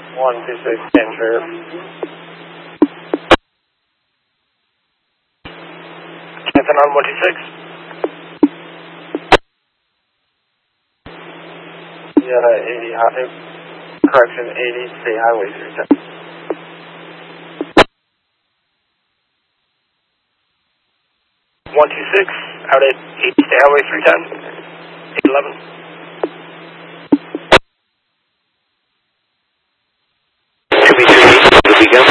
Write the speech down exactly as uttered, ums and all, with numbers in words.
one two six, Denver. Canton on one two six. Yeah, eighty, high, correction, eighty, State Highway three ten. one two six, out at eighty, State Highway three ten, eight eleven. two B three, good weekend.